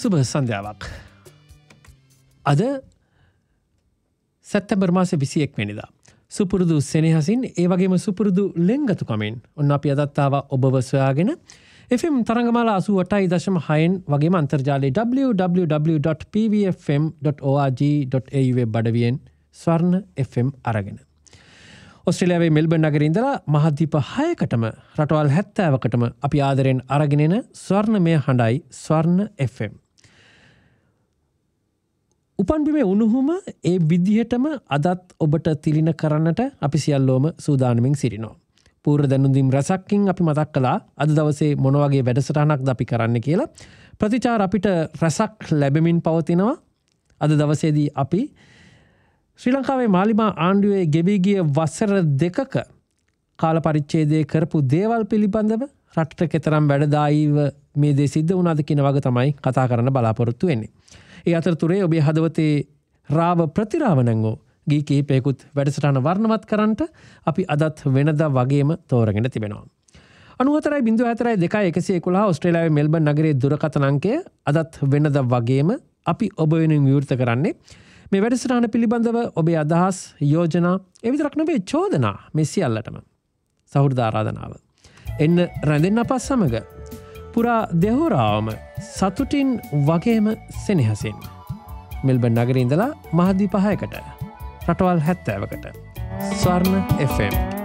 සුබ සන්ධ්‍යාවක්. අද සැප්තැම්බර් මාසේ 21 වෙනිදා. සුපුරුදු සෙනෙහසින් ඒ වගේම සුපුරුදු ලෙන්ගතුකමින් ඔන්න අපි අදත් ආවා ඔබව සොයාගෙන FM තරංගමාලා 88.6න් වගේම අන්තර්ජාලයේ www.pvfm.org.au බඩවියෙන් ස්වර්ණ FM අරගෙන. ඔස්ට්‍රේලියාවේ මෙල්බර්න් නගරේ ඉඳලා මහද්වීප 6කටම රටවල් 70කටම අපි ආදරෙන් අරගෙන එන ස්වර්ණමය හඬයි ස්වර්ණ FM. උපන්බිමේ උණුහුම ඒ විදිහටම අදත් ඔබට තිලින කරන්නට අපි සියල්ලෝම සූදානමින් සිටිනවා. පූර්ව දැනුම් රසක්කින් අපි මතක් කළා අද දවසේ මොන වගේ වැඩසටහනක්ද අපි කරන්න කියලා. ප්‍රතිචාර අපිට රසක් ලැබෙමින් පවතිනවා. අද දවසේදී අපි ශ්‍රී ලංකාවේ මාලිමා ආණ්ඩුවේ ගෙවී ගිය වසර 2ක කාල පරිච්ඡේදයේ කරපු දේවල් පිළිබඳව රටට කෙතරම් වැඩදායීව මේ දේ සිද්ධ වුණාද කියන වගේ තමයි කතා කරන්න බලාපොරොත්තු වෙන්නේ. ඒ අතරතුරේ ඔබේ හදවතේ රාව ප්‍රතිරාවණංගෝ ගී කීපයකුත් වැඩසටහන වර්ණවත් කරන්නට අපි අදත් වෙනදා වගේම තෝරගෙන තිබෙනවා. 94.04.211 ඔස්ට්‍රේලියාවේ මෙල්බර්න් නගරයේ දුරකථන අංකය අදත් වෙනදා වගේම අපි ඔබ වෙනුවෙන් විවෘත කරන්නේ. මේ වැඩසටහන පිළිබඳව ඔබේ අදහස් යෝජනා ඒ විතරක් නෙවෙයි චෝදනා මේ සියල්ලටම සහෘද ආරාධනාව. එන්න රැඳෙන්න අප සමග පුරා දෙහොරාවම සතුටින් වගේම සෙනෙහසින් මෙල්බර්න් නගරේ ඉඳලා මහද්වීප 6කට රටවල් 70කට ස්වර්ණ FM